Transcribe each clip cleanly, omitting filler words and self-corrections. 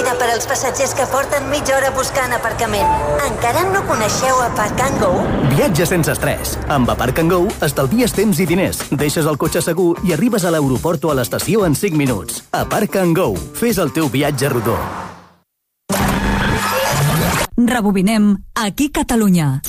feina per als passatgers que porten mitja hora buscant aparcament. Encara no coneixeu Aparc&Go? Viatge sense estrès. Amb Aparc&Go estalvies temps i diners, deixes el cotxe segur i arribes a l'aeroport o a l'estació en 5 minuts. Aparc&Go. Fes el teu viatge rodó. Rebobinem Aquí Catalunya.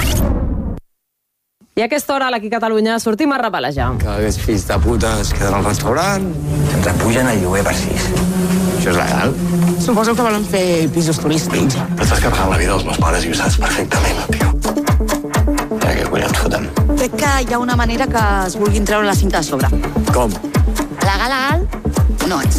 I a aquesta hora, a l'Aquí Catalunya, sortim a rebelejar. Que aquests fills de puta es queden al restaurant. Ens apugen el lloguer per 6. Això és legal? Suposo que volen fer pisos turístics. Però estàs carregant la vida dels meus pares i ho saps perfectament, tio. Què collons fotem? Crec que hi ha una manera que es vulguin treure la cinta de sobre. Com? Legal no és.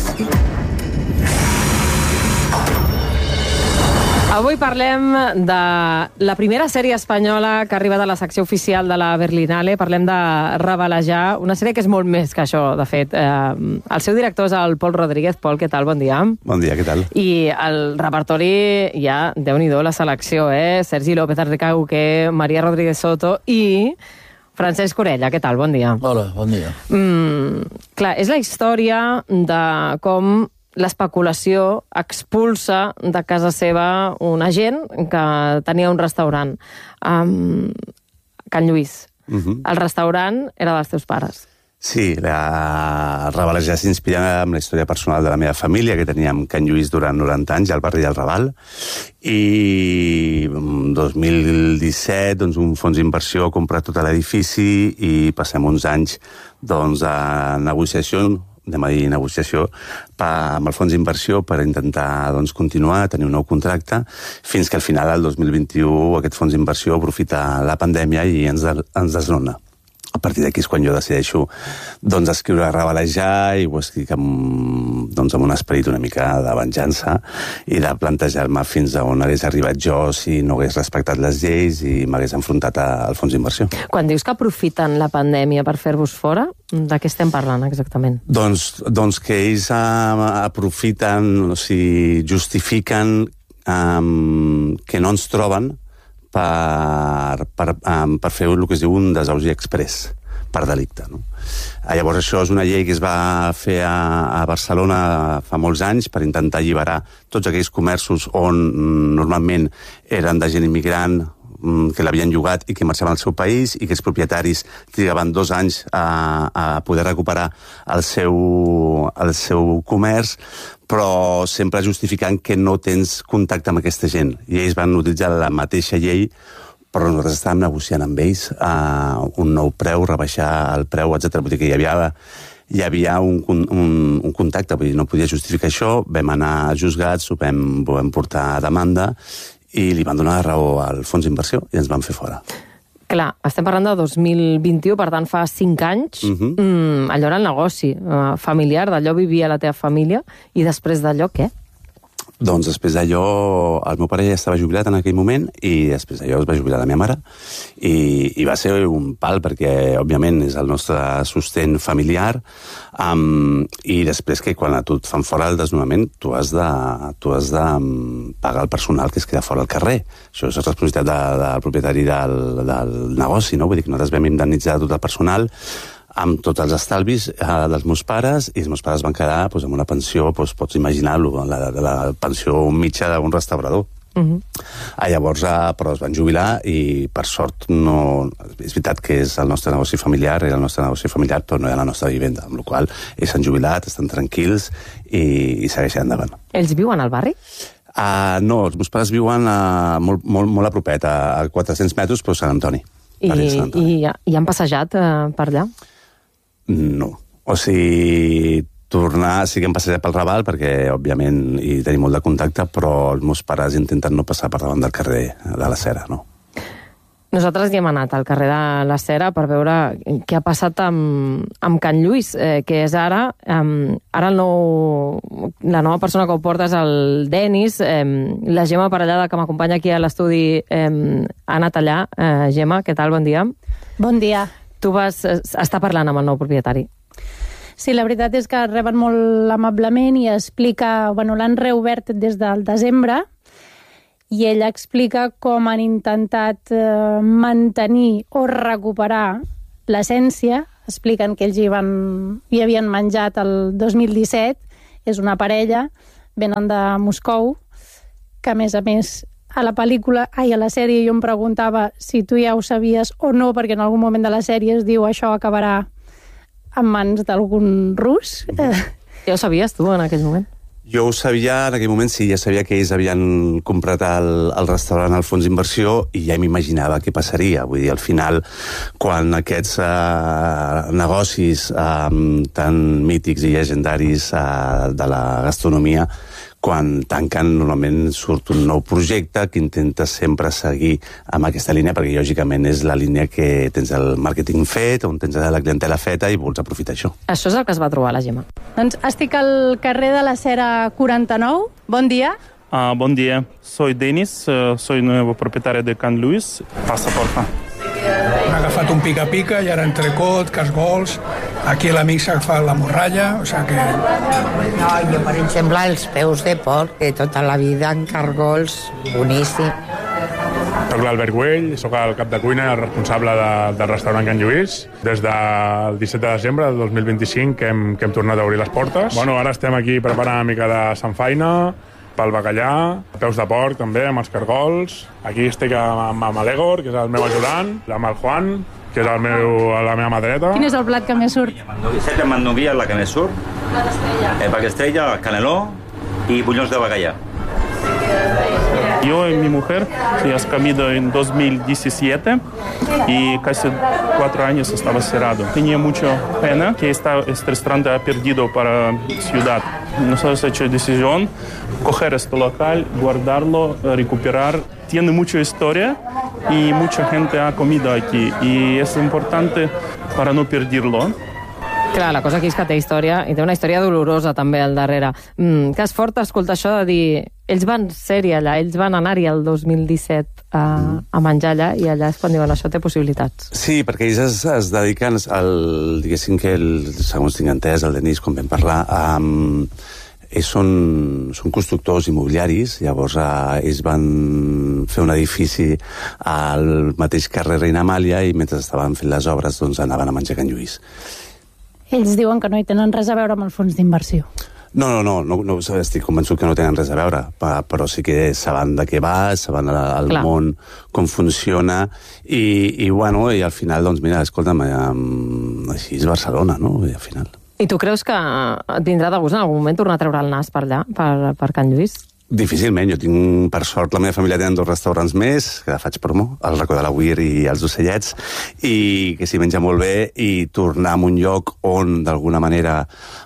Avui parlem de la primera sèrie espanyola que ha arribat a la secció oficial de la Berlinale. Parlem de Rebelejar, una sèrie que és molt més que això, de fet. El seu director és el Pol Rodríguez. Pol, què tal? Bon dia. Bon dia, què tal? I el repertori, ja, Déu-n'hi-do, la selecció, Sergi López Arrecauque, Maria Rodríguez Soto i Francesc Orella. Què tal? Bon dia. Hola, bon dia. Clar, és la història de com l'especulació expulsa de casa seva una gent que tenia un restaurant. Can Lluís, el restaurant era dels teus pares. Sí, la Rebelejar s'inspira en la història personal de la meva família, que teníem Can Lluís durant 90 anys al barri del Raval, i en 2017 doncs, un fons d'inversió compra tot l'edifici i passem uns anys doncs, a negociació, amb el fons d'inversió per intentar doncs, continuar, tenir un nou contracte, fins que al final, el 2021, aquest fons d'inversió aprofita la pandèmia i ens desnona. A partir d'aquí és quan jo decideixo doncs, escriure Rebelejar i ho escric amb un esperit una mica de venjança i de plantejar-me fins a on hagués arribat jo si no hagués respectat les lleis i m'hagués enfrontat al fons d'inversió. Quan dius que aprofiten la pandèmia per fer-vos fora, de què estem parlant exactament? Doncs que ells aprofiten, o sigui, justifiquen que no ens troben per fer el que es diu un desaugi express per delicte. No? Llavors això és una llei que es va fer a Barcelona fa molts anys per intentar alliberar tots aquells comerços on normalment eren de gent immigrant que l'havien llogat i que marxaven al seu país i que els propietaris trigaven 2 anys a poder recuperar el seu comerç, però sempre justificant que no tens contacte amb aquesta gent. I ells van utilitzar la mateixa llei, però nosaltres estàvem negociant amb ells un nou preu, rebaixar el preu, etc. Vull dir que hi havia un contacte, vull dir, no podia justificar això, vam anar a juzgats, ho vam portar a demanda i li van donar la raó al fons d'inversió i ens van fer fora. Clar, estem parlant de 2021, per tant fa 5 anys. Allò era el negoci familiar, d'allò vivia la teva família, i després d'allò què? Doncs després d'allò, el meu pare ja estava jubilat en aquell moment i després d'allò es va jubilar la meva mare i va ser un pal perquè, òbviament, és el nostre sostén familiar i després que quan a tu et fan fora el desnonament tu has de pagar el personal que es queda fora al carrer. Això és responsabilitat del propietari del negoci, no? Vull dir que nosaltres vam indemnitzar tot el personal amb tots els estalvis dels meus pares i els meus pares van quedar amb una pensió, pots imaginar-lo, la pensió mitja d'un restaurador. Llavors, però es van jubilar i per sort no... És veritat que és el nostre negoci familiar, era el nostre negoci familiar, però no era la nostra vivenda, amb la qual cosa ells s'han jubilat, estan tranquils i segueixen endavant. Ells viuen al barri? No, els meus pares viuen molt a propet, a 400 metres, però a Sant Antoni. I han passejat per allà? No. O sigui, sí que hem passejat pel Raval perquè, òbviament, hi tenim molt de contacte, però els meus pares intenten no passar per davant del carrer de la Cera, no? Nosaltres hi hem anat al carrer de la Cera per veure què ha passat amb Can Lluís, que és ara la nova persona que ho porta és el Denis. La Gemma Parellada, que m'acompanya aquí a l'estudi, ha anat allà. Gemma, què tal? Bon dia. Bon dia. Tu vas estar parlant amb el nou propietari. Sí, la veritat és que reben molt amablement i explica... l'han reobert des del desembre i ella explica com han intentat mantenir o recuperar l'essència. Expliquen que ells hi havien menjat el 2017, és una parella, venen de Moscou, que a més, a la sèrie jo em preguntava si tu ja ho sabies o no, perquè en algun moment de la sèrie es diu això acabarà en mans d'algun rus. Ja ho sabies tu en aquell moment? Jo ho sabia, en aquell moment sí, ja sabia que ells havien comprat el restaurant al fons d'inversió i ja m'imaginava què passaria. Vull dir, al final, quan aquests negocis tan mítics i llegendaris de la gastronomia, quan tanquen, normalment surt un nou projecte que intenta sempre seguir amb aquesta línia, perquè lògicament és la línia que tens el màrqueting fet, on tens la clientela feta i vols aprofitar això. Això és el que es va trobar la Gemma. Doncs estic al carrer de la Cera 49. Bon dia. Buen día, soy Denis, soy nuevo propietario de Can Luis. Passa, porfa. Han agafat un pica-pica i ara entrecot, casgols, aquí l'amic s'ha agafat la morralla, o sigui que... No, jo per exemple els peus de porc, que tota la vida en cargols, boníssim. Soc l'Albert Güell, soc el cap de cuina i el responsable del restaurant Can Lluís. Des del 17 de desembre del 2025 que hem tornat a obrir les portes. Bueno, ara estem aquí preparant una mica de samfaina, pel bacallà, peus de porc també, amb els cargols. Aquí estic amb l'Egor, que és el meu ajudant, amb el Juan, que és la meva mà dreta. Quin és el plat que més surt? Set de mandovia és la que més surt. Plat estrella. Plat estrella, caneló i bullons de bacallà. Yo y mi mujer has comido en 2017 y casi 4 años estaba cerrado. Tenía mucha pena que este restaurante ha perdido para ciudad. Nosotros hemos hecho decisión coger este local, guardarlo, recuperar. Tiene mucha historia y mucha gente ha comido aquí y es importante para no perderlo. Clar, la cosa aquí és que té història, i té una història dolorosa també al darrere. Que és fort escoltar això de dir, ells van ser-hi allà, ells van anar-hi el 2017 a menjar allà, i allà és quan diuen això té possibilitats. Sí, perquè ells es dediquen diguéssim que, segons tinc entès, el Denis, com vam parlar, ells són constructors immobiliaris, llavors ells van fer un edifici al mateix carrer Reina Amàlia i mentre estaven fent les obres doncs anaven a menjar Can Lluís. Ells diuen que no hi tenen res a veure amb el fons d'inversió. No, estic convençut que no tenen res a veure, però sí que saben de què va, saben el món, com funciona, i al final, doncs mira, escolta'm, així és Barcelona, no? I al final... I tu creus que et vindrà de gust en algun moment tornar a treure el nas per allà, per Can Lluís? Difícilment, jo tinc, per sort, la meva família tenen 2 restaurants més, que faig promo, el Racó de la Huir i els Ocellets, i que s'hi menja molt bé, i tornar a un lloc on, d'alguna manera,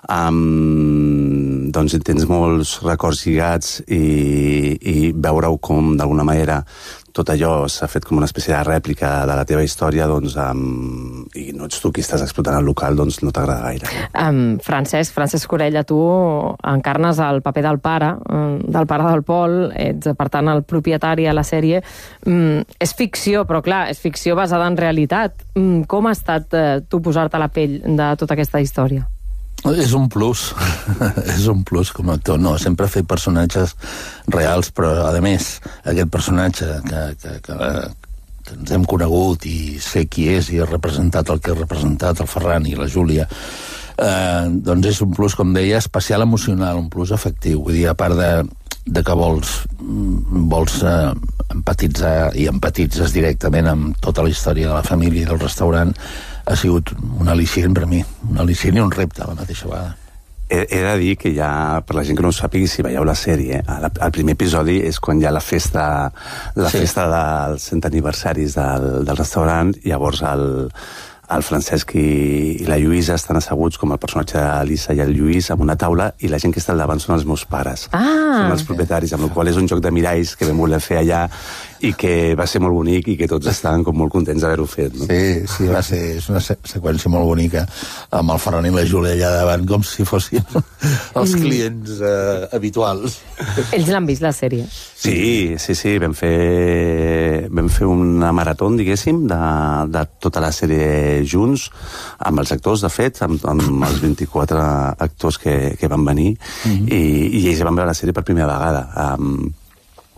doncs tens molts records lligats i veure-ho com, d'alguna manera, tot allò s'ha fet com una espècie de rèplica de la teva història, doncs, i no ets tu qui estàs explotant el local, doncs no t'agrada gaire. Francesc Orella, tu encarnes el paper del pare del Pol, ets, per tant, el propietari a la sèrie. És ficció, però clar, és ficció basada en realitat. Com ha estat tu posar-te a la pell de tota aquesta història? És un plus, és un plus com a actor. No, sempre he fet personatges reals, però a més, aquest personatge que ens hem conegut i sé qui és i ha representat el que ha representat, el Ferran i la Júlia, doncs és un plus, com deia, especial emocional, un plus afectiu. Vull dir, a part de que vols empatitzar i empatitzes directament amb tota la història de la família i del restaurant, ha sigut un al·licient per a mi, un al·licient i un repte a la mateixa vegada. He de dir que ja, per la gent que no ho sàpiga, si veieu la sèrie, el primer episodi és quan hi ha la festa dels 100 aniversaris del restaurant, llavors el Francesc i la Lluïsa estan asseguts com el personatge de l'Elisa i el Lluís amb una taula, i la gent que està al davant són els meus pares. Són els propietaris, amb el qual és un joc de miralls que vam voler fer allà i que va ser molt bonic i que tots estaven com molt contents d'haver-ho fet. No? Sí, va ser una seqüència molt bonica amb el Ferran i la Júlia allà davant com si fossin els clients habituals. Ells l'han vist, la sèrie? Sí, vam fer una marató, diguéssim, de tota la sèrie junts, amb els actors, de fet, amb els 24 actors que van venir, i ells van veure la sèrie per primera vegada.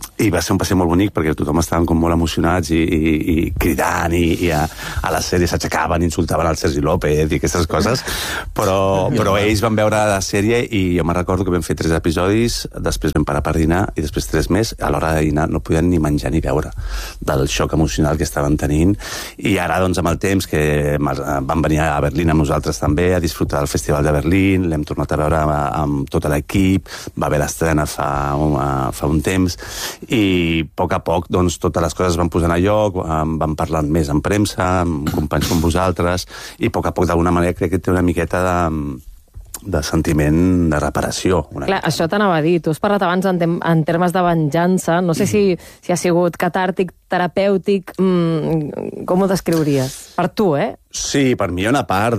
i va ser un passeig molt bonic perquè tothom estaven com molt emocionats i cridant i a la sèrie s'aixecaven, insultaven al Sergi López i aquestes coses, però ells van veure la sèrie i jo me'n recordo que vam fer 3 episodis, després vam parar per dinar i després 3 més, a l'hora de dinar no podien ni menjar ni beure del xoc emocional que estaven tenint, i ara doncs amb el temps que van venir a Berlín amb nosaltres també a disfrutar del Festival de Berlín, l'hem tornat a veure amb tot l'equip, va haver l'estrena fa un temps, i a poc doncs, totes les coses van posant a lloc, van parlant més en premsa, amb companys com vosaltres, i a poc d'alguna manera crec que té una miqueta de sentiment de reparació. Clar, això t'anava a dir. Tu has parlat abans en termes de venjança. No sé si ha sigut catàrtic, terapèutic. Com ho descriuries? Per tu, Sí, per mi hi ha una part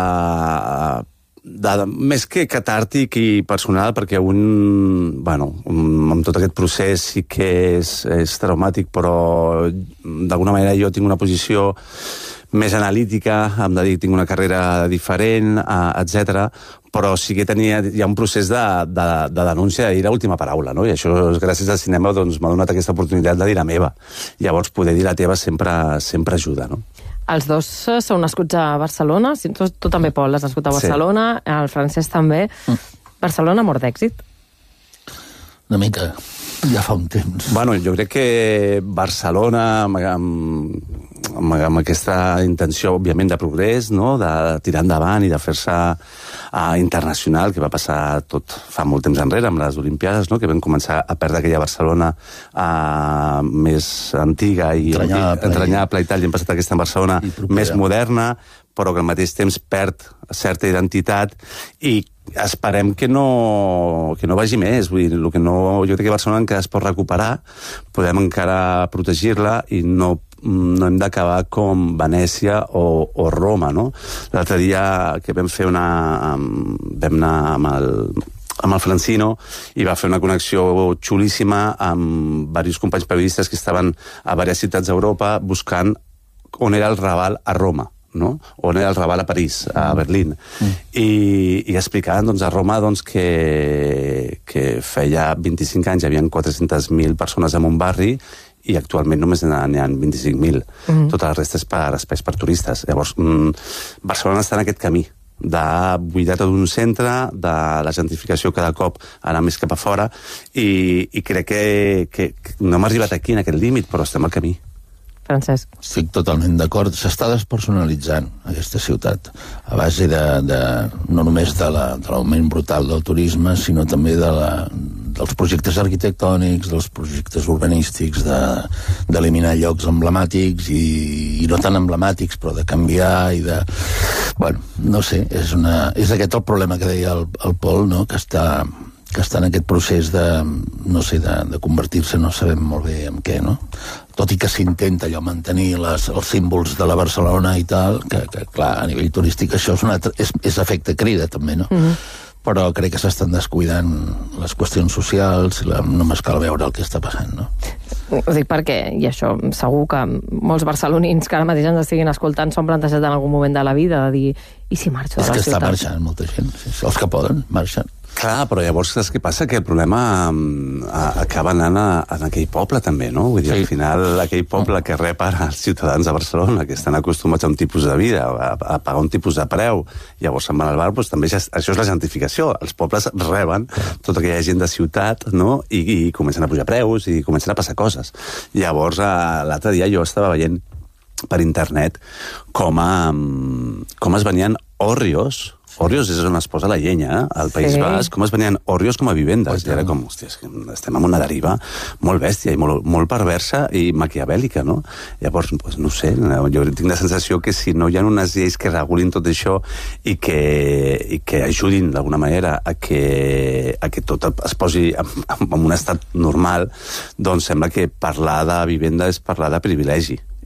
més que catàrtic i personal, perquè amb tot aquest procés sí que és traumàtic, però d'alguna manera jo tinc una posició més analítica, em dedico, tinc una carrera diferent, etc. Però sí que hi ha un procés de denúncia, de dir l'última paraula, no? I això, gràcies al cinema, doncs, m'ha donat aquesta oportunitat de dir la meva. Llavors, poder dir la teva sempre ajuda, no? Els dos sou nascuts a Barcelona. Tu també, Pol, has nascut a Barcelona. Sí. El Francesc també. Barcelona, mort d'èxit? Una mica. Ja fa un temps. Bueno, jo crec que Barcelona, amb aquesta intenció, òbviament, de progrés, no? De tirar endavant i de fer-se internacional, que va passar tot fa molt temps enrere, amb les Olimpiades, no? Que vam començar a perdre aquella Barcelona més antiga i entranyable i tal, i hem passat aquesta Barcelona més moderna, però que al mateix temps perd certa identitat, i esperem que no vagi més. Vull dir, jo crec que Barcelona encara es pot recuperar, podem encara protegir-la i no hem d'acabar com Venècia o Roma, no? L'altre dia que vam anar amb el Francino i va fer una connexió xulíssima amb diversos companys periodistes que estaven a diverses ciutats d'Europa buscant on era el Raval a Roma, no? On era el Raval a París, a Berlín. I explicaven a Roma que feia 25 anys hi havia 400.000 persones en un barri i actualment només n'hi ha 25.000. Tota la resta és per espais per turistes. Llavors, Barcelona està en aquest camí de buidar tot un centre, de la gentrificació cada cop anar més cap a fora, i crec que no hem arribat aquí, en aquest límit, però estem al camí. Francesc. Estic totalment d'acord. S'està despersonalitzant aquesta ciutat a base no només de l'augment brutal del turisme, sinó també dels projectes arquitectònics, dels projectes urbanístics, d'eliminar llocs emblemàtics i no tan emblemàtics, però de canviar i de... Bueno, no sé, és aquest el problema que deia el Pol, no? Que està en aquest procés de convertir-se, no sabem molt bé en què, no? Tot i que s'intenta allò mantenir els símbols de la Barcelona i tal, que clar, a nivell turístic això és efecte crida també, no? Però crec que s'estan descuidant les qüestions socials, només cal veure el que està passant, no? Ho dic perquè, i això, segur que molts barcelonins que ara mateix ens estiguin escoltant s'han plantejat en algun moment de la vida de dir, i si marxo de la ciutat? És que està marxant molta gent, els que poden marxen. Clar, però llavors saps què passa? Que el problema acaba anant en aquell poble també, no? Vull dir, al final aquell poble que rep ara els ciutadans de Barcelona, que estan acostumats a un tipus de vida, a pagar un tipus de preu, llavors se'n van al bar, doncs també això és la gentrificació. Els pobles reben tota aquella gent de ciutat, no? I comencen a pujar preus i comencen a passar coses. Llavors, l'altre dia jo estava veient per internet com es venien hòrrios. Hòrrios és on es posa la llenya, al País Basc, com es venien hòrrios com a vivendes. I era com, hòstia, estem en una deriva molt bèstia i molt perversa i maquiavèlica, no? Llavors, no sé, jo tinc la sensació que si no hi ha unes lleis que regulin tot això i que ajudin d'alguna manera a que tot es posi en un estat normal, doncs sembla que parlar de vivenda és parlar de privilegi.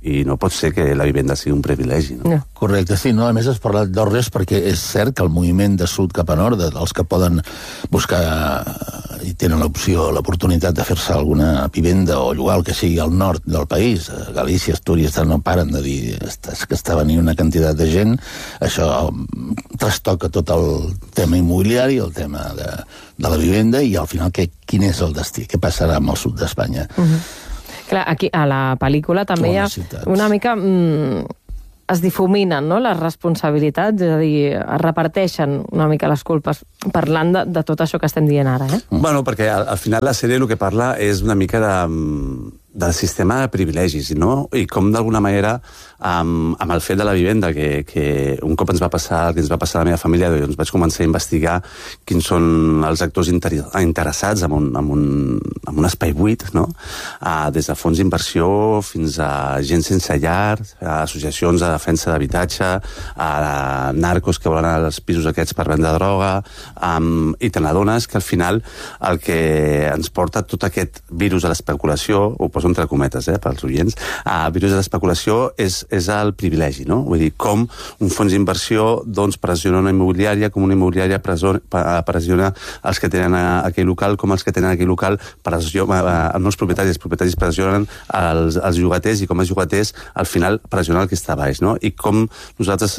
i no pot ser que la vivenda sigui un privilegi. No? Correcte, sí, no? A més has parlat d'Orres perquè és cert que el moviment de sud cap a nord, dels que poden buscar i tenen l'oportunitat de fer-se alguna vivenda o llogar el que sigui al nord del país, Galícia, Astúries, no paren de dir que està venint una quantitat de gent, això trastoca tot el tema immobiliari, el tema de la vivenda, i al final quin és el destí? Què passarà amb el sud d'Espanya? Clar, aquí a la pel·lícula també hi ha una mica... es difuminen, no?, les responsabilitats, és a dir, es reparteixen una mica les culpes, parlant de tot això que estem dient ara, Bueno, perquè al final la sèrie el que parla és una mica del sistema de privilegis, no? I com d'alguna manera, amb el fet de la vivenda, que un cop ens va passar el que ens va passar a la meva família, doncs vaig començar a investigar quins són els actors interessats en un espai buit, no? Des de fons d'inversió fins a gent sense llar, a associacions de defensa d'habitatge, a narcos que volen els pisos aquests per vendre droga, i te n'adones que al final el que ens porta tot aquest virus de l'especulació, ho poso entre cometes, pels oients, virus de l'especulació és el privilegi, no? Vull dir, com un fons d'inversió doncs pressiona una immobiliària, com una immobiliària pressiona els que tenen aquell local, com els que tenen aquell local no els propietaris pressionen els llogaters, i com els llogaters al final pressionen el que està a baix, no? I com nosaltres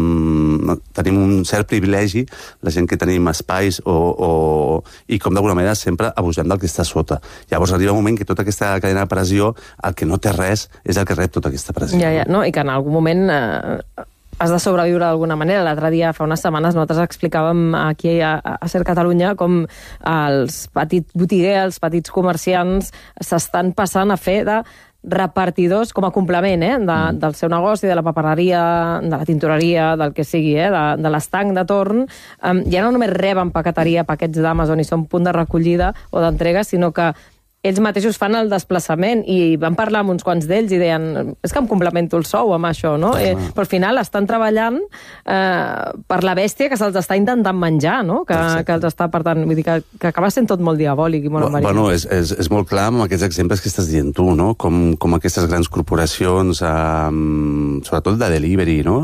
tenim un cert privilegi, la gent que tenim espais, i com d'alguna manera sempre abusem del que està sota. Llavors arriba un moment que tota aquesta cadena de pressió, el que no té res és el que rep tota aquesta pressió. No? I que en algun moment has de sobreviure d'alguna manera. L'altre dia, fa unes setmanes, nosaltres explicàvem aquí a Ser Catalunya com els petits botiguers, els petits comerciants s'estan passant a fer de repartidors com a complement del seu negoci, de la papereria, de la tintoreria, del que sigui, de l'estanc de torn. Ja no només reben paqueteria, paquets d'Amazon i són punt de recollida o d'entrega, sinó que ells mateixos fan el desplaçament, i van parlar amb uns quants d'ells i deien, és que em complemento el sou amb això, no? Però al final estan treballant per la bèstia que se'ls està intentant menjar, no? Que els està, per tant, vull dir que acaba sent tot molt diabòlic i molt enverinat. Bueno, és molt clar amb aquests exemples que estàs dient tu, no? Com aquestes grans corporacions, sobretot de delivery, no?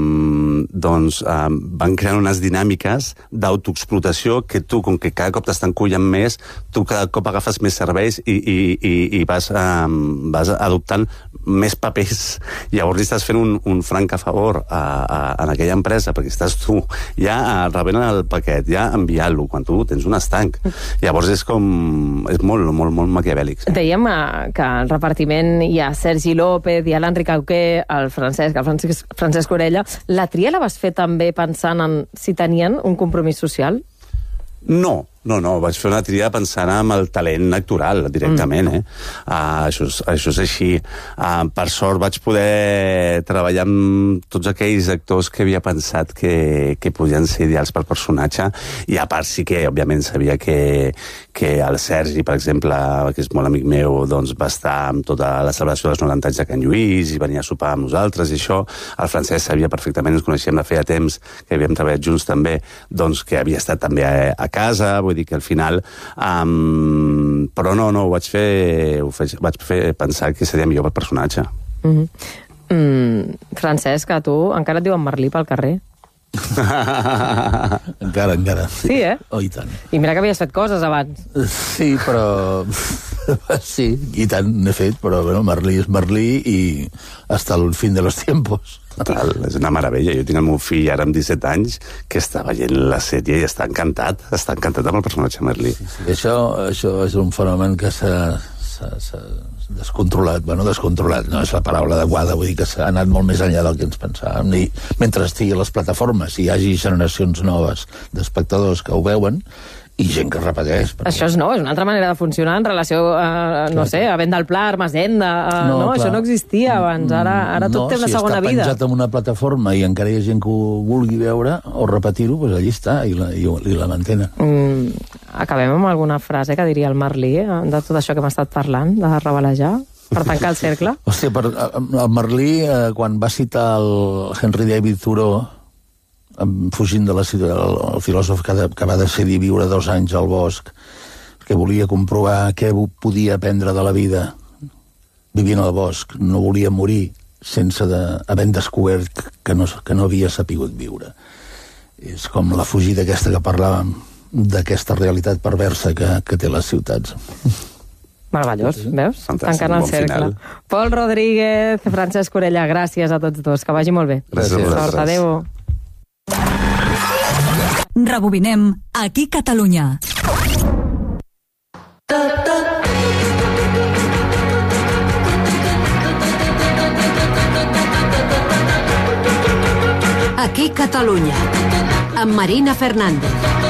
Doncs van creant unes dinàmiques d'autoexplotació que tu, com que cada cop t'estan collant més, tu cada cop agafes més serveis i vas adoptant més papers. Llavors estàs fent un franc a favor en aquella empresa, perquè estàs tu ja rebent el paquet, ja enviant-lo, quan tu tens un estanc. Llavors és molt, molt, molt maquiavèlic. Dèiem que el repartiment hi ha Sergi López, hi ha l'Enric Auqué, el Francesc Orella. La tria la vas fer també pensant en si tenien un compromís social? No, vaig fer una tria pensant en el talent actoral directament, Això és així. Per sort vaig poder treballar amb tots aquells actors que havia pensat que podien ser ideals pel personatge, i a part sí que, òbviament, sabia que el Sergi, per exemple, que és molt amic meu, doncs va estar amb tota la celebració dels 90 anys de Can Lluís i venia a sopar amb nosaltres i això. El Francesc sabia perfectament, ens coneixíem de feia temps, que havíem treballat junts també, doncs que havia estat també a casa, vull dir que al final però no, ho vaig fer pensar que seria millor pel personatge. Francesc, a tu encara et diuen Merlí pel carrer? Encara. Sí, Oh, i tant. I mira que havies fet coses abans. Sí, però... sí, i tant n'he fet, però bueno, Merlí és Merlí i hasta el fin de los tiempos. Total, és una meravella. Jo tinc el meu fill ara amb 17 anys que està veient la sèrie i està encantat amb el personatge Merlí. Sí. Això és un fenomen que s'ha descontrolat. Bueno, descontrolat no és la paraula adequada, vull dir que s'ha anat molt més enllà del que ens pensàvem. I mentre estigui a les plataformes i hi hagi generacions noves d'espectadors que ho veuen, i gent que repeteix. Això és nou, és una altra manera de funcionar en relació a Vent del Pla, Armazenda, això no existia abans, ara tot té una segona vida. Si està penjat en una plataforma i encara hi ha gent que ho vulgui veure o repetir-ho, doncs allí està, i la mantenen. Acabem amb alguna frase que diria el Merlí, de tot això que hem estat parlant, de revelejar, per tancar el cercle. Hòstia, el Merlí, quan va citar el Henry David Thoreau, fugint de el filòsof que va decidir viure 2 anys al bosc, que volia comprovar què podia aprendre de la vida, vivien al bosc, no volien morir sense haver descobert que no havia sapigut viure. És com la fugida aquesta que parlàvem, d'aquesta realitat perversa que té les ciutats. Meravellós, veus? Fantàstic, Tancant el bon cercle. final. Pol Rodríguez, Francesc Orella, gràcies a tots dos. Que vagi molt bé. Gràcies. Sort, adéu. Rebobinem aquí Catalunya. Aquí Catalunya, amb Marina Fernández.